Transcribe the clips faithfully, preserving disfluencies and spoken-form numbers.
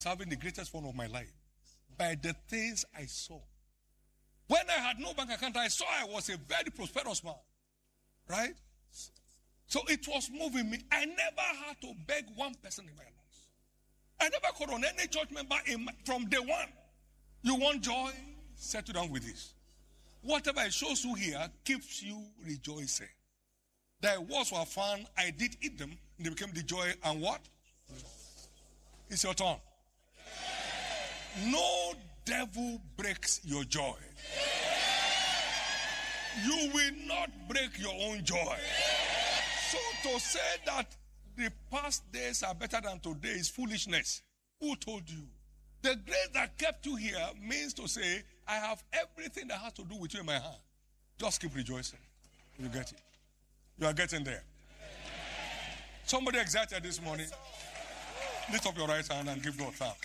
having the greatest fun of my life by the things I saw. When I had no bank account, I saw I was a very prosperous man. Right? So it was moving me. I never had to beg one person in my life. I never called on any church member in my, from day one. You want joy? Settle down with this. Whatever it shows you here keeps you rejoicing. The words were fun. I did eat them. They became the joy and what? It's your turn. No devil breaks your joy. You will not break your own joy. So to say that the past days are better than today is foolishness. Who told you? The grace that kept you here means to say, I have everything that has to do with you in my hand. Just keep rejoicing. You get it. You are getting there. Somebody excited this morning. Lift up your right hand and give God thanks.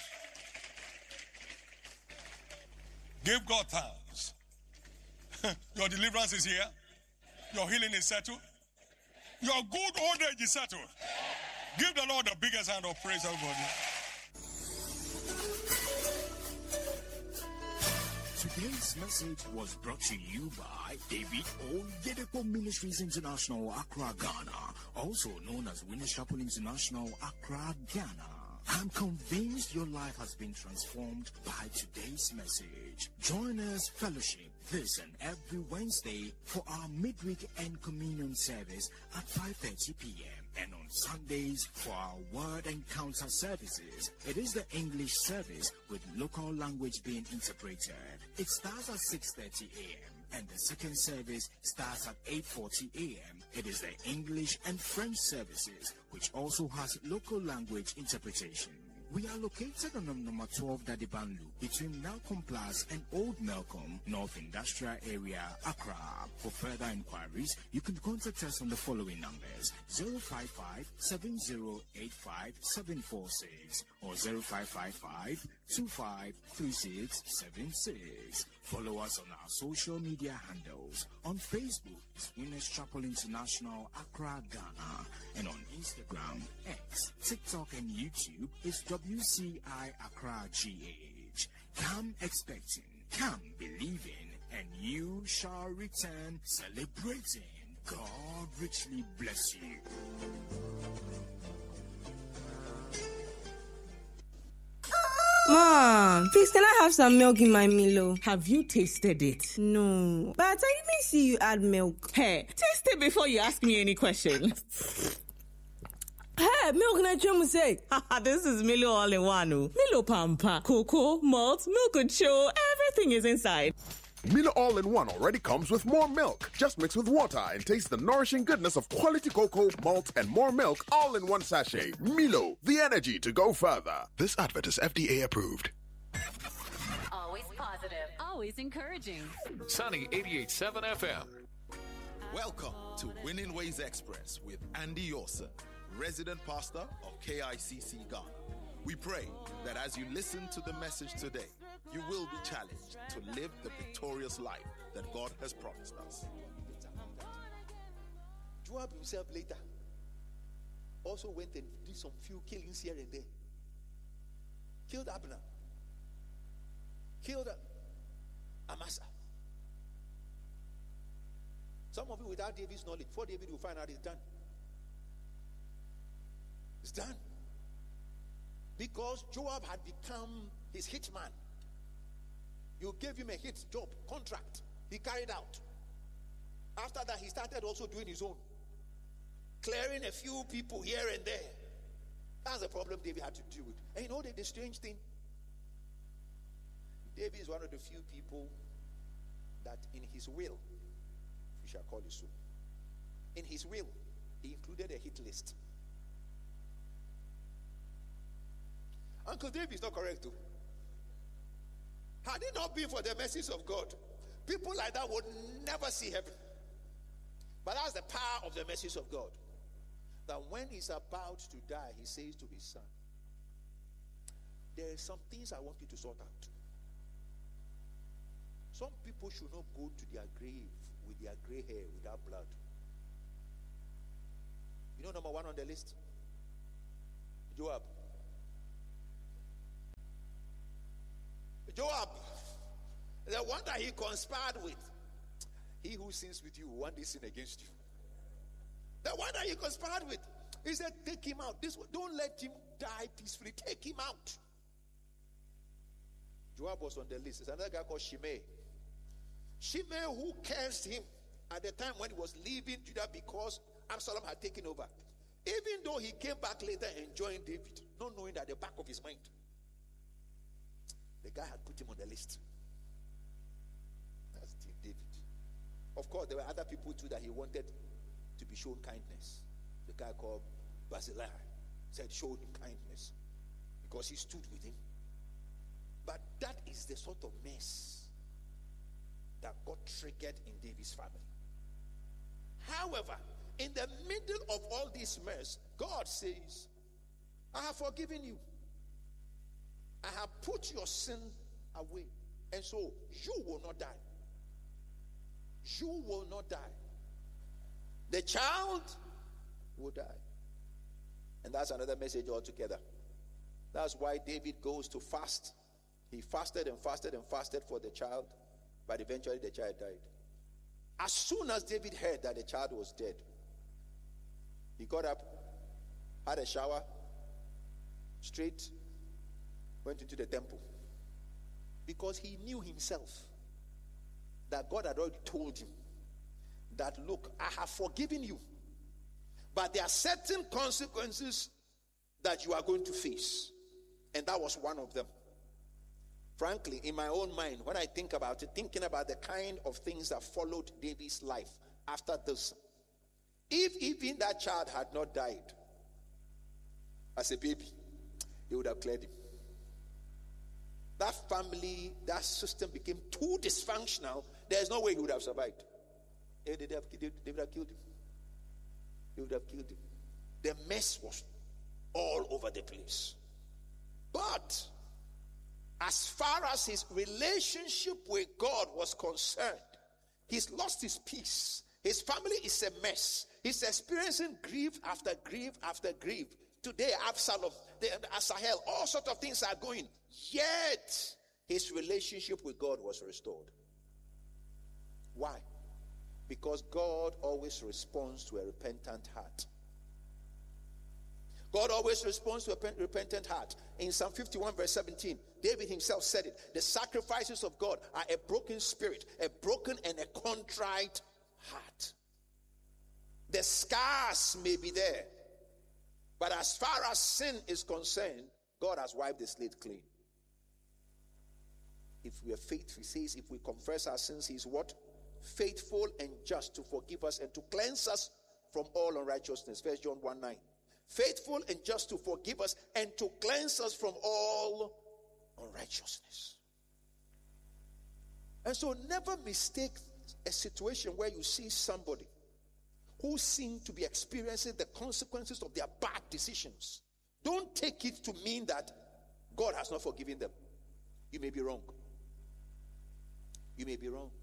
Give God thanks. Your deliverance is here. Your healing is settled. Your good old age is settled. Give the Lord the biggest hand of praise, everybody. Today's message was brought to you by David Oyedepo Ministries International, Accra, Ghana, also known as Winners Chapel International, Accra, Ghana. I'm convinced your life has been transformed by today's message. Join us fellowship this and every Wednesday for our midweek and communion service at five thirty p.m. and on Sundays for our word encounter services. It is the English service with local language being interpreted. It starts at six thirty a.m. and the second service starts at eight forty a.m. It is the English and French services, which also has local language interpretation. We are located on number twelve Dadibanlu between Malcolm Plus and Old Malcolm, North Industrial Area, Accra. For further inquiries, you can contact us on the following numbers: zero five five, seven zero eight five, seven four six or zero five five five, two five three six seven six. Follow us on our social media handles. On Facebook, it's Winners Chapel International, Accra, Ghana. And on Instagram, X, TikTok, and YouTube, it's W C I Accra G H. Come expecting, come believing, and you shall return celebrating. God richly bless you. Mom, please, can I have some milk in my Milo? Have you tasted it? No, but I didn't see you add milk. Hey, taste it before you ask me any question. Hey, milk na chum say. This is Milo all in one. Milo Pampa, cocoa, malt, milk show, everything is inside. Milo All-in-One already comes with more milk. Just mix with water and taste the nourishing goodness of quality cocoa, malt, and more milk all in one sachet. Milo, the energy to go further. This advert is F D A approved. Always positive, always encouraging. Sunny eighty-eight point seven F M. Welcome to Winning Ways Express with Andy Yosa, resident pastor of K I C C Ghana. We pray that as you listen to the message today, you will be challenged to live the victorious life that God has promised us. Joab himself later also went and did some few killings here and there. Killed Abner. Killed Amasa. Some of you without David's knowledge, before David will find out it's done. It's done. Because Joab had become his hitman. You gave him a hit job, contract. He carried out. After that, he started also doing his own. Clearing a few people here and there. That's the problem David had to deal with. And you know the, the strange thing? David is one of the few people that in his will, we shall call it so, in his will, he included a hit list. Uncle David is not correct too. Had it not been for the mercies of God, people like that would never see heaven. But that's the power of the mercies of God. That when he's about to die, he says to his son, there are some things I want you to sort out. Some people should not go to their grave with their gray hair, without blood. You know number one on the list? Joab. Joab, the one that he conspired with, he who sins with you will one day sin against you. The one that he conspired with, he said, take him out. This one, don't let him die peacefully. Take him out. Joab was on the list. There's another guy called Shimei. Shimei, who cursed him at the time when he was leaving Judah because Absalom had taken over. Even though he came back later and joined David, not knowing that at the back of his mind, the guy had put him on the list. That's David. Of course, there were other people too that he wanted to be shown kindness. The guy called Barzillai said, show him kindness because he stood with him. But that is the sort of mess that got triggered in David's family. However, in the middle of all this mess, God says, I have forgiven you. I have put your sin away. And so you will not die. You will not die. The child will die. And that's another message altogether. That's why David goes to fast. He fasted and fasted and fasted for the child, but eventually the child died. As soon as David heard that the child was dead, he got up, had a shower, straight went into the temple. Because he knew himself that God had already told him that, look, I have forgiven you, but there are certain consequences that you are going to face. And that was one of them. Frankly, in my own mind, when I think about it, thinking about the kind of things that followed David's life after this, if even that child had not died as a baby, they would have cleared him. That family, that system became too dysfunctional, there's no way he would have survived. They would have, they would have killed him. They would have killed him. The mess was all over the place. But as far as his relationship with God was concerned, he's lost his peace. His family is a mess. He's experiencing grief after grief after grief. Today, Absalom, the, Asahel, all sorts of things are going. Yet, his relationship with God was restored. Why? Because God always responds to a repentant heart. God always responds to a repentant heart. In Psalm fifty-one verse seventeen, David himself said it. The sacrifices of God are a broken spirit, a broken and a contrite heart. The scars may be there, but as far as sin is concerned, God has wiped the slate clean. If we are faithful, he says, if we confess our sins, he is what? Faithful and just to forgive us and to cleanse us from all unrighteousness. First John one nine. Faithful and just to forgive us and to cleanse us from all unrighteousness. And so never mistake a situation where you see somebody who seem to be experiencing the consequences of their bad decisions. Don't take it to mean that God has not forgiven them. You may be wrong. You may be wrong.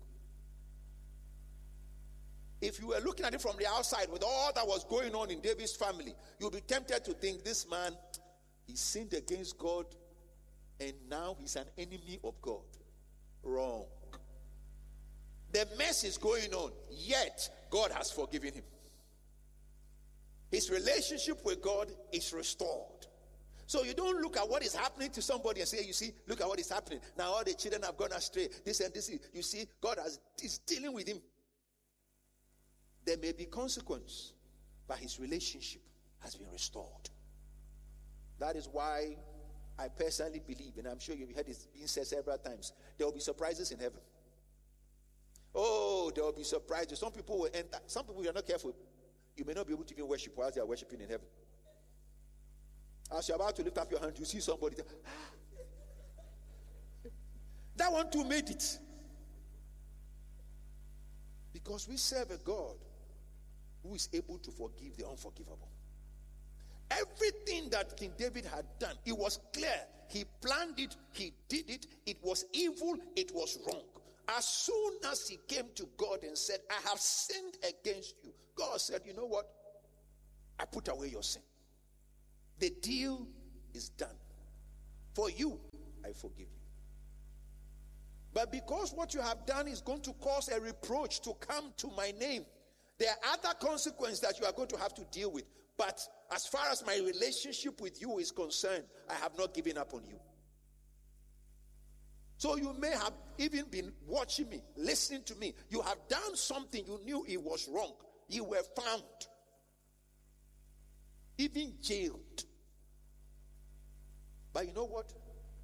If you were looking at it from the outside with all that was going on in David's family, you'll be tempted to think this man, he sinned against God and now he's an enemy of God. Wrong. The mess is going on, yet God has forgiven him. His relationship with God is restored. So you don't look at what is happening to somebody and say, you see, look at what is happening. Now all the children have gone astray. This and this. You see, God has, is dealing with him. There may be consequence, but his relationship has been restored. That is why I personally believe, and I'm sure you've heard it being said several times, there will be surprises in heaven. Oh, there will be surprises. Some people will enter. Some people, you are not careful, you may not be able to even worship while they are worshiping in heaven. As you're about to lift up your hand, you see somebody. That one too made it. Because we serve a God who is able to forgive the unforgivable. Everything that King David had done, it was clear. He planned it, he did it, it was evil, it was wrong. As soon as he came to God and said, I have sinned against you, God said, you know what? I put away your sin. The deal is done. For you, I forgive you. But because what you have done is going to cause a reproach to come to my name, there are other consequences that you are going to have to deal with. But as far as my relationship with you is concerned, I have not given up on you. So you may have even been watching me, listening to me. You have done something you knew it was wrong. You were found, even jailed. But you know what?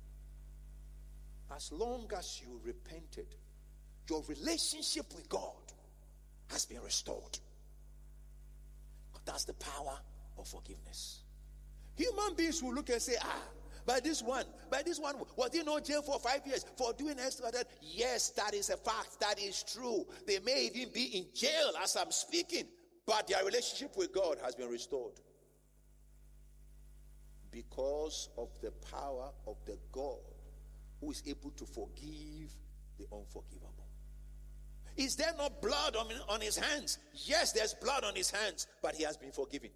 As long as you repented, your relationship with God has been restored. That's the power of forgiveness. Human beings will look and say, ah, by this one, by this one, was he not jail for five years for doing extra that? Yes, that is a fact. That is true. They may even be in jail as I'm speaking, but their relationship with God has been restored. Because of the power of the God who is able to forgive the unforgivable. Is there not blood on, on his hands? Yes, there's blood on his hands, but he has been forgiven.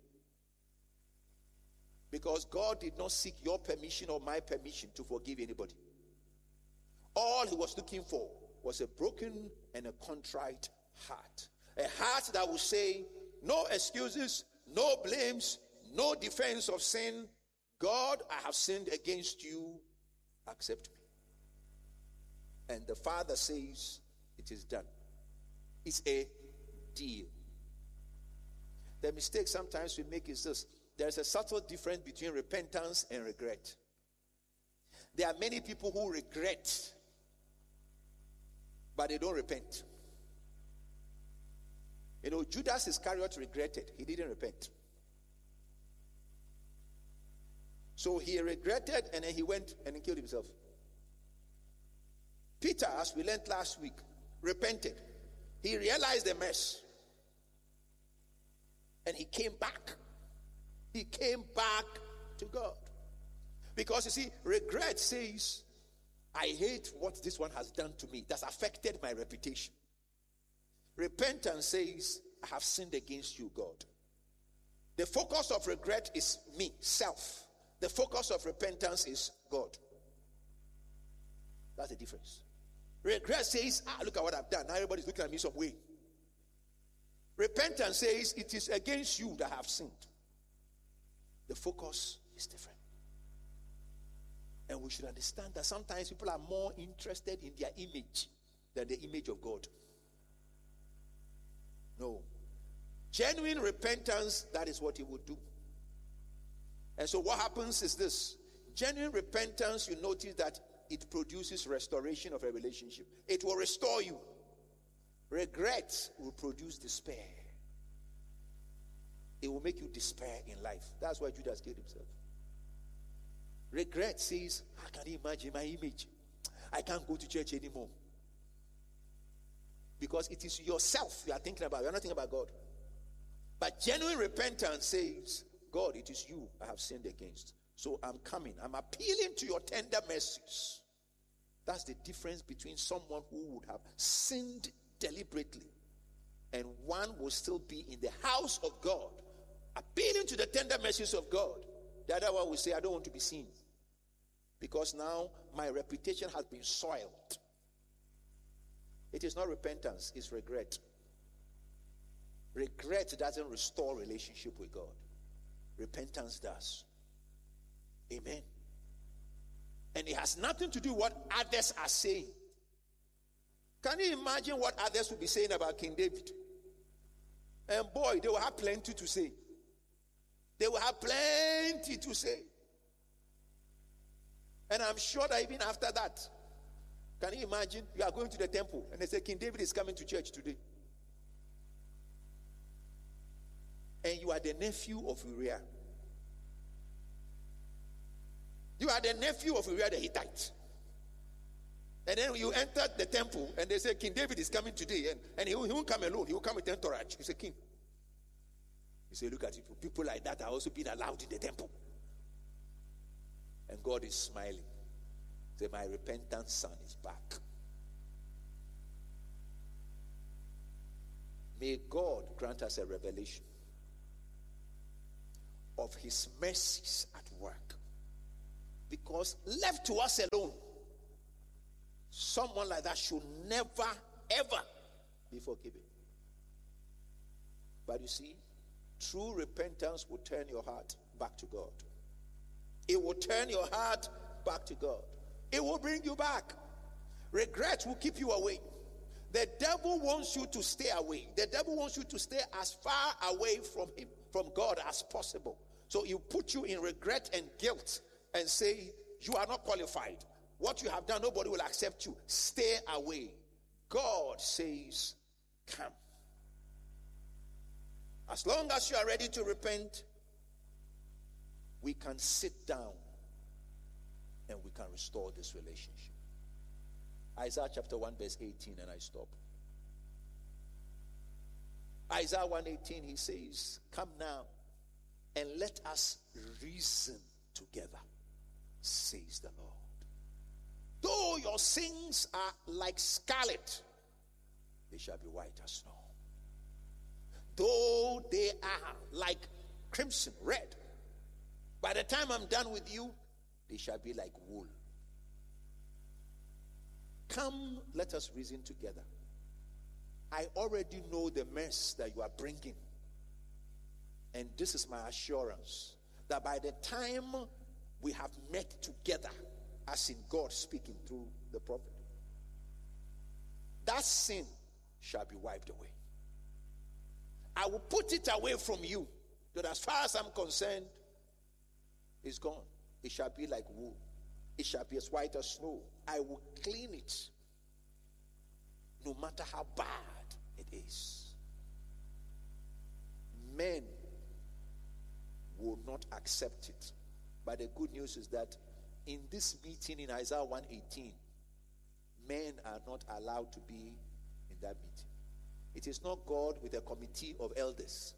Because God did not seek your permission or my permission to forgive anybody. All he was looking for was a broken and a contrite heart. A heart that will say, no excuses, no blames, no defense of sin. God, I have sinned against you. Accept me. And the Father says, it is done. It's a deal. The mistake sometimes we make is this. There's a subtle difference between repentance and regret. There are many people who regret, but they don't repent. You know, Judas Iscariot regretted. He didn't repent. So he regretted and then he went and he killed himself. Peter, as we learned last week, repented. He realized the mess. And he came back. He came back to God. Because you see, regret says, I hate what this one has done to me. That's affected my reputation. Repentance says, I have sinned against you, God. The focus of regret is me, self. The focus of repentance is God. That's the difference. Regret says, ah, look at what I've done. Now everybody's looking at me some way. Repentance says, it is against you that I have sinned. The focus is different. And we should understand that sometimes people are more interested in their image than the image of God. No. Genuine repentance, that is what he would do. And so what happens is this. Genuine repentance, you notice that it produces restoration of a relationship. It will restore you. Regret will produce despair. It will make you despair in life. That's why Judas killed himself. Regret says, I can imagine my image. I can't go to church anymore. Because it is yourself you are thinking about. You are not thinking about God. But genuine repentance says, God, it is you I have sinned against. So I'm coming. I'm appealing to your tender mercies. That's the difference between someone who would have sinned deliberately and one will still be in the house of God, appealing to the tender mercies of God. The other one will say, I don't want to be seen. Because now my reputation has been soiled. It is not repentance, it's regret. Regret doesn't restore relationship with God. Repentance does. Amen. And it has nothing to do with what others are saying. Can you imagine what others will be saying about King David? And boy, they will have plenty to say. They will have plenty to say. And I'm sure that even after that, can you imagine? You are going to the temple and they say, King David is coming to church today. And you are the nephew of Uriah. You are the nephew of Uriah the Hittite. And then you enter the temple and they say, King David is coming today. And, and he, will, he won't come alone. He will come with entourage. You say, King. You say, look at people. People like that are also being allowed in the temple. And God is smiling. Say, my repentant son is back. May God grant us a revelation of his mercies at work. Because left to us alone, Someone like that should never, ever be forgiven. But you see, true repentance will turn your heart back to God. It will turn your heart back to God. It will bring you back. Regret will keep you away. The devil wants you to stay away. The devil wants you to stay as far away from him, from God as possible. So he put you in regret and guilt and say, you are not qualified. What you have done, nobody will accept you. Stay away. God says, come. As long as you are ready to repent, we can sit down and we can restore this relationship. Isaiah chapter one verse eighteen, and I stop. Isaiah one eighteen, he says, come now and let us reason together, says the Lord. Though your sins are like scarlet, they shall be white as snow. Though they are like crimson, red, by the time I'm done with you, they shall be like wool. Come, let us reason together. I already know the mess that you are bringing. And this is my assurance that by the time we have met together, as in God speaking through the prophet, that sin shall be wiped away. I will put it away from you, that as far as I'm concerned, it's gone. It shall be like wool. It shall be as white as snow. I will clean it, no matter how bad it is. Men will not accept it. But the good news is that in this meeting in Isaiah one eighteen, men are not allowed to be in that meeting. It is not God with a committee of elders.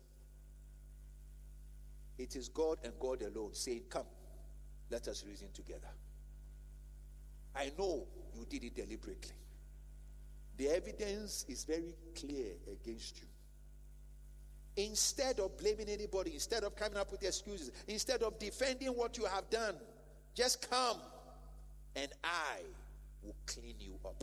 It is God and God alone saying, come, let us reason together. I know you did it deliberately. The evidence is very clear against you. Instead of blaming anybody, instead of coming up with excuses, instead of defending what you have done, just come and I will clean you up.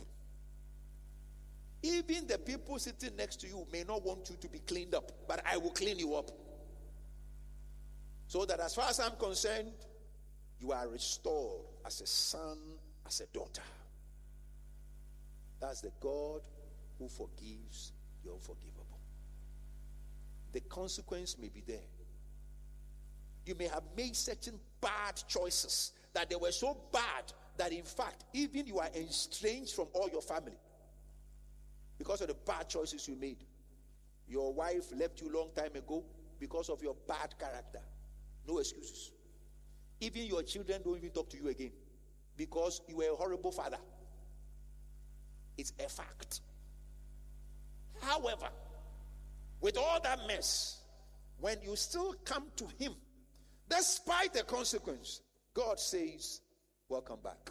Even the people sitting next to you may not want you to be cleaned up, but I will clean you up. So that as far as I'm concerned, you are restored as a son, as a daughter. That's the God who forgives the unforgivable. The consequence may be there. You may have made certain bad choices that they were so bad that in fact, even you are estranged from all your family because of the bad choices you made. Your wife left you a long time ago because of your bad character. No excuses. Even your children don't even talk to you again because you were a horrible father. It's a fact. However, with all that mess, when you still come to him, despite the consequence, God says, welcome back.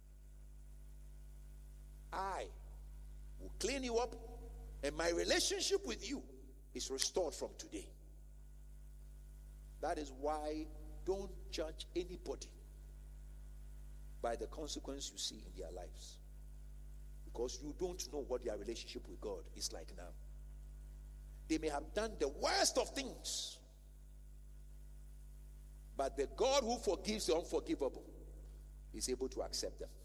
I will clean you up, and my relationship with you is restored from today. That is why don't judge anybody by the consequence you see in their lives. Because you don't know what their relationship with God is like now. They may have done the worst of things, but the God who forgives the unforgivable is able to accept them.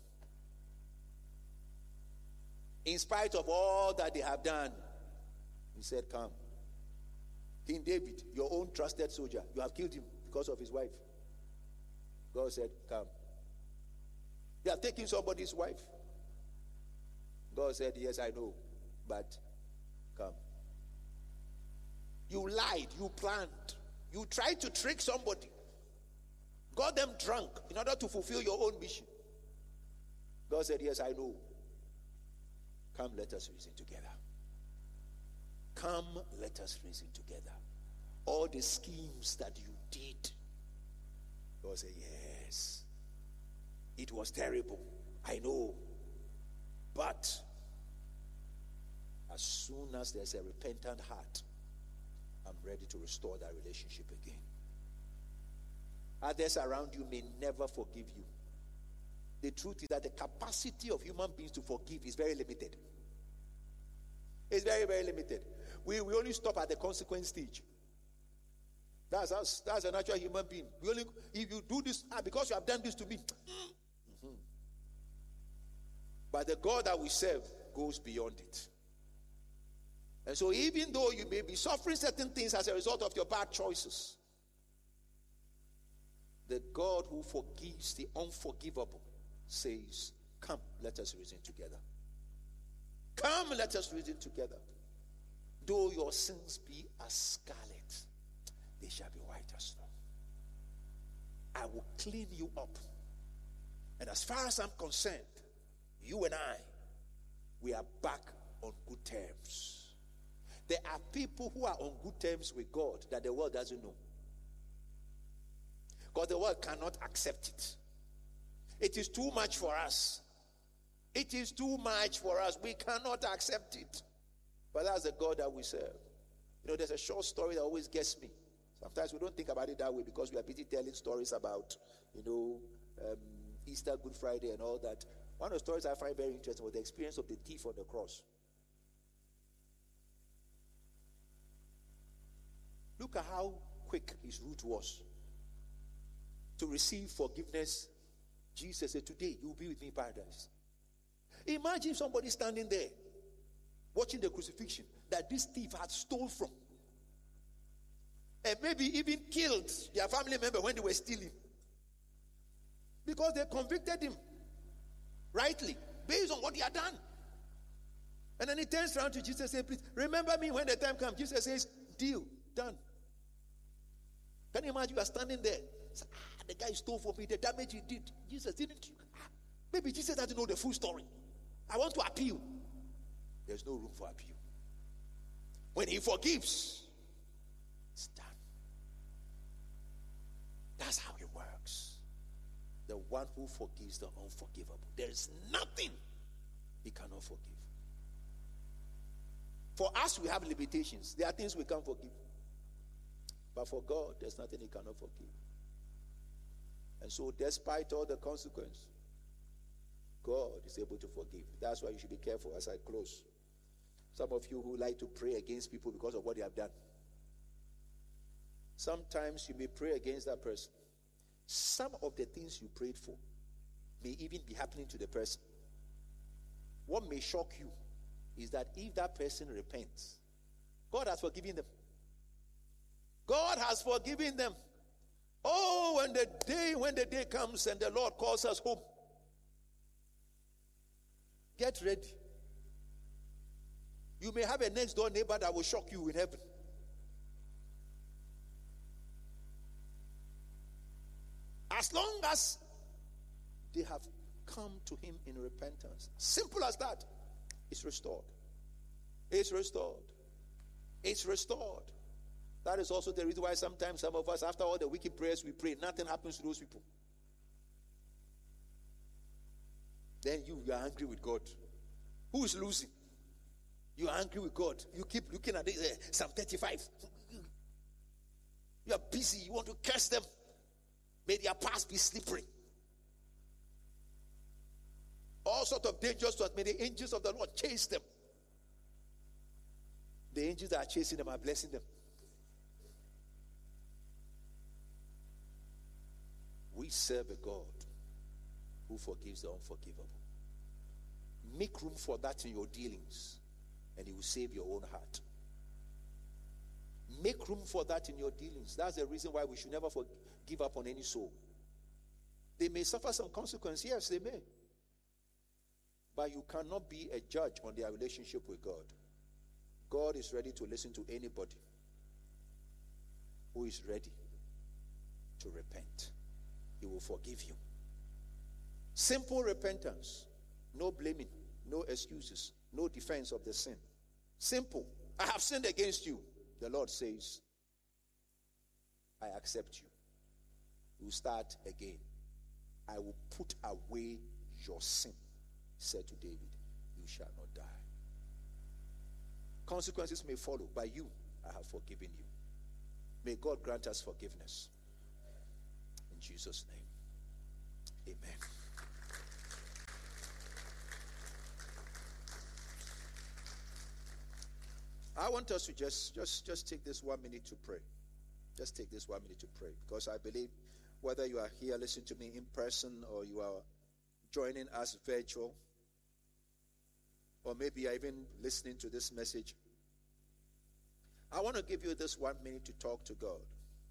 In spite of all that they have done, he said, come. King David, your own trusted soldier, you have killed him because of his wife. God said, come. They have taken somebody's wife. God said, yes, I know, but come. You lied, you planned, you tried to trick somebody, got them drunk in order to fulfill your own mission. God said, yes, I know. Come, let us reason together. Come, let us reason together. All the schemes that you did, God said, yes, it was terrible, I know. But as soon as there's a repentant heart, I'm ready to restore that relationship again. Others around you may never forgive you. the truth is that the capacity of human beings to forgive is very limited. It's very, very limited. We, we only stop at the consequence stage. That's us. That's a natural human being. We only, if you do this, ah, because you have done this to me. Mm-hmm. But the God that we serve goes beyond it. And so even though you may be suffering certain things as a result of your bad choices, the God who forgives the unforgivable says, come, let us reason together. Come, let us reason together. Though your sins be as scarlet, they shall be white as snow. I will clean you up. And as far as I'm concerned, you and I, we are back on good terms. There are people who are on good terms with God that the world doesn't know. Because the world cannot accept it. It is too much for us. It is too much for us. We cannot accept it. But that's the God that we serve. You know, there's a short story that always gets me. Sometimes we don't think about it that way because we are busy telling stories about, you know, um, Easter, Good Friday and all that. One of the stories I find very interesting was the experience of the thief on the cross. Look at how quick his route was to receive forgiveness. Jesus said, today you will be with me in paradise. Imagine somebody standing there watching the crucifixion that this thief had stolen from. And maybe even killed their family member when they were stealing. Because they convicted him rightly based on what he had done. And then he turns around to Jesus and says, please remember me when the time comes. Jesus says, deal, done. Can you imagine you are standing there? Say, ah, the guy stole from me, the damage he did. Jesus didn't. Ah, maybe Jesus doesn't know the full story. I want to appeal. There's no room for appeal. When he forgives, it's done. That's how it works. The one who forgives the unforgivable. There is nothing he cannot forgive. For us, we have limitations. There are things we can't forgive. But for God, there's nothing he cannot forgive. And so, despite all the consequence, God is able to forgive. That's why you should be careful as I close. Some of you who like to pray against people because of what they have done. Sometimes you may pray against that person. Some of the things you prayed for may even be happening to the person. What may shock you is that if that person repents, God has forgiven them. God has forgiven them. Oh, when the day, when the day comes and the Lord calls us home, get ready. You may have a next door neighbor that will shock you in heaven. As long as they have come to him in repentance, simple as that, it's restored. It's restored. It's restored. That is also the reason why sometimes some of us, after all the wicked prayers we pray, nothing happens to those people. Then you, you are angry with God. Who is losing? You are angry with God. You keep looking at this, uh, Psalm thirty-five. You are busy. You want to curse them. May their past be slippery. All sorts of dangers to us. May the angels of the Lord chase them. The angels that are chasing them are blessing them. We serve a God who forgives the unforgivable. Make room for that in your dealings, and he will save your own heart. Make room for that in your dealings. That's the reason why we should never forgive, give up on any soul. They may suffer some consequence. Yes, they may. But you cannot be a judge on their relationship with God. God is ready to listen to anybody who is ready to repent. He will forgive you. Simple repentance. No blaming. No excuses. No defense of the sin. Simple. I have sinned against you. The Lord says, I accept you. You start again. I will put away your sin, said to David. You shall not die. Consequences may follow, but you, I have forgiven you. May God grant us forgiveness. In Jesus' name, amen. I want us to just, just, just take this one minute to pray. Just take this one minute to pray. Because I believe whether you are here listening to me in person or you are joining us virtual, or maybe you're even listening to this message, I want to give you this one minute to talk to God.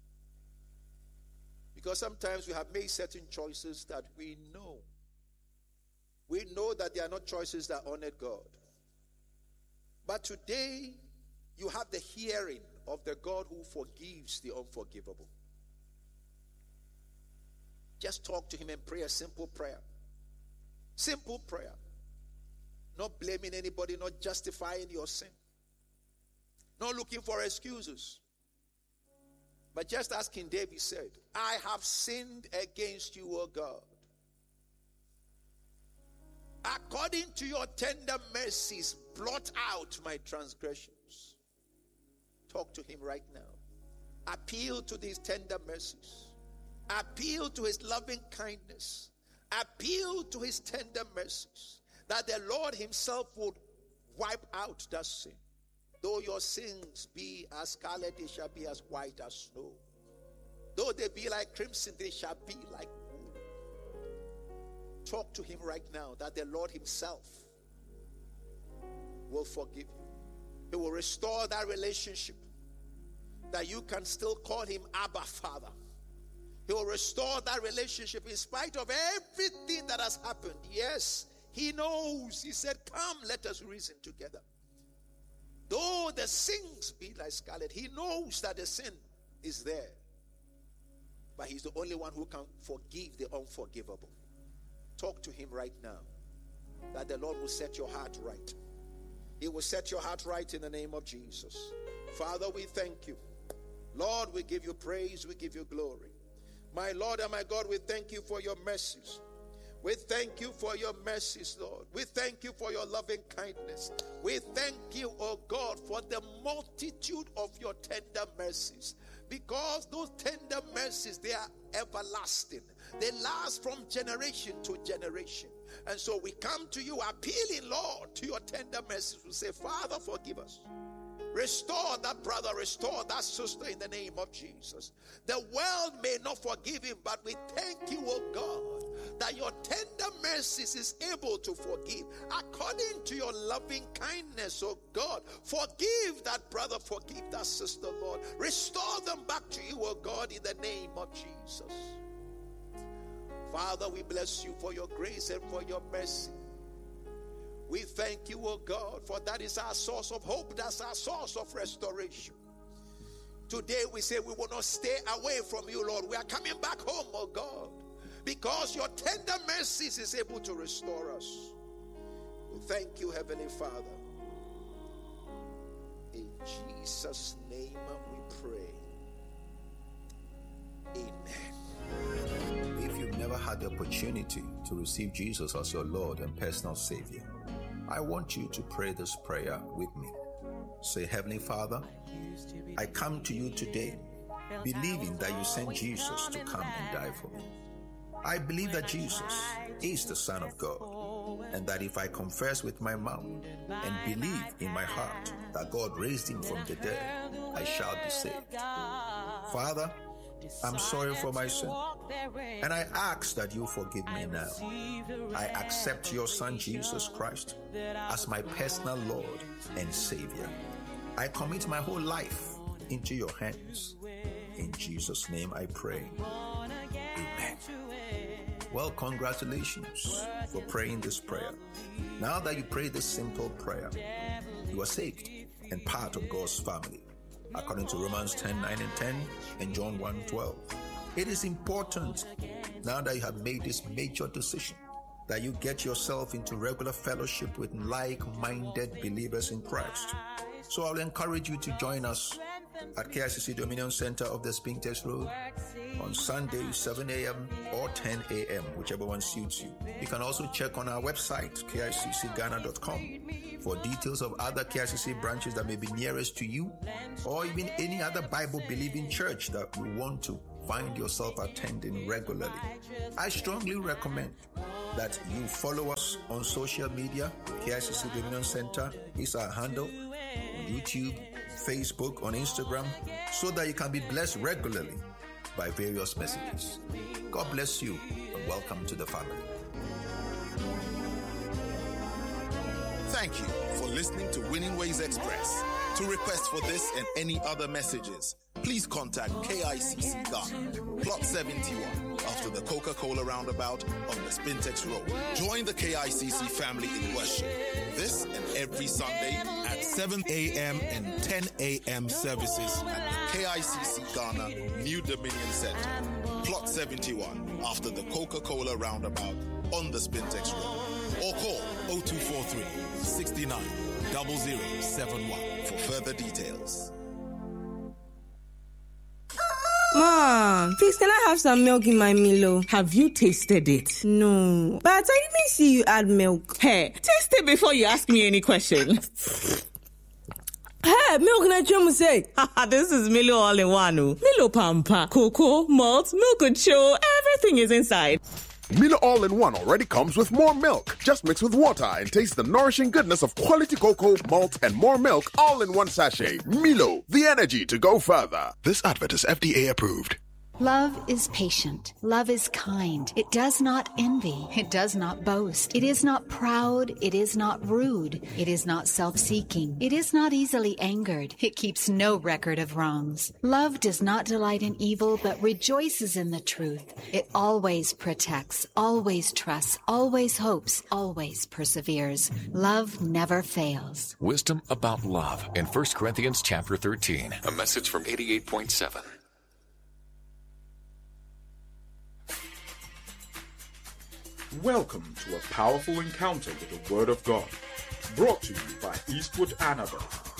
Because sometimes we have made certain choices that we know. We know that they are not choices that honored God. But today, you have the hearing of the God who forgives the unforgivable. Just talk to him and pray a simple prayer. Simple prayer. Not blaming anybody, not justifying your sin. Not looking for excuses. But just as King David said, I have sinned against you, O God. According to your tender mercies, blot out my transgressions. Talk to him right now. Appeal to these tender mercies. Appeal to his loving kindness. Appeal to his tender mercies. That the Lord himself would wipe out that sin. Though your sins be as scarlet, they shall be as white as snow. Though they be like crimson, they shall be like wool. Talk to him right now that the Lord himself will forgive you. He will restore that relationship, that you can still call him Abba Father. He will restore that relationship in spite of everything that has happened. Yes, he knows. He said, come, let us reason together. Though the sins be like scarlet, he knows that the sin is there. But he's the only one who can forgive the unforgivable. Talk to him right now, that the Lord will set your heart right. He will set your heart right in the name of Jesus. Father, we thank you. Lord, we give you praise, we give you glory. My Lord and my God, we thank you for your mercies. We thank you for your mercies, Lord. We thank you for your loving kindness. We thank you, oh God, for the multitude of your tender mercies. Because those tender mercies, they are everlasting. They last from generation to generation. And so we come to you appealing, Lord, to your tender mercies. We say, Father, forgive us. Restore that brother, restore that sister in the name of Jesus. The world may not forgive him, but we thank you, oh God, that your tender mercies is able to forgive. According to your loving kindness, oh God, forgive that brother, forgive that sister, Lord. Restore them back to you, oh God, in the name of Jesus. Father, we bless you for your grace and for your mercy. We thank you, oh God, for that is our source of hope. That's our source of restoration. Today we say we will not stay away from you, Lord. We are coming back home, oh God, because your tender mercies is able to restore us. We thank you, Heavenly Father. In Jesus' name we pray. Amen. If you've never had the opportunity to receive Jesus as your Lord and personal Savior, I want you to pray this prayer with me. Say, Heavenly Father, I come to you today believing that you sent Jesus to come and die for me. I believe that Jesus is the Son of God, and that if I confess with my mouth and believe in my heart that God raised him from the dead, I shall be saved. Father, I'm sorry for my sin, and I ask that you forgive me now. I accept your Son Jesus Christ as my personal Lord and Savior. I commit my whole life into your hands. In Jesus' name I pray. Amen. Well, congratulations for praying this prayer. Now that you pray this simple prayer, you are saved and part of God's family, according to Romans ten nine and ten and John one twelve. It is important, now that you have made this major decision, that you get yourself into regular fellowship with like-minded believers in Christ. So I'll encourage you to join us at K I C C Dominion Center of the Spintex Road on Sunday, seven a.m. or ten a.m., whichever one suits you. You can also check on our website, K I C C Ghana dot com, for details of other K I C C branches that may be nearest to you, or even any other Bible-believing church that you want to find yourself attending regularly. I strongly recommend that you follow us on social media. K I C C Dominion Center is our handle. YouTube, Facebook, on Instagram, so that you can be blessed regularly by various messages. God bless you and welcome to the family. Thank you for listening to Winning Ways Express. To request for this and any other messages, please contact K I C C Ghana, Plot seventy-one, after the Coca-Cola roundabout on the Spintex Road. Join the K I C C family in worship this and every Sunday at seven a.m. and ten a.m. services at the K I C C Ghana New Dominion Center, Plot seventy-one, after the Coca-Cola roundabout on the Spintex Road. Or call oh two four three, six nine, zero zero seven one for further details. Mom, please can I have some milk in my Milo? Have you tasted it? No, but I didn't see you add milk. Hey, taste it before you ask me any question. Hey, milk na chum say. This is Milo all in one. Milo Pampa, cocoa, malt, milk show, everything is inside. Milo All-in-One already comes with more milk. Just mix with water and taste the nourishing goodness of quality cocoa, malt, and more milk all in one sachet. Milo, the energy to go further. This advert is F D A approved. Love is patient. Love is kind. It does not envy. It does not boast. It is not proud. It is not rude. It is not self-seeking. It is not easily angered. It keeps no record of wrongs. Love does not delight in evil, but rejoices in the truth. It always protects, always trusts, always hopes, always perseveres. Love never fails. Wisdom about love in First Corinthians chapter thirteen. A message from eighty-eight point seven. Welcome to a powerful encounter with the Word of God, brought to you by Eastwood Annabelle.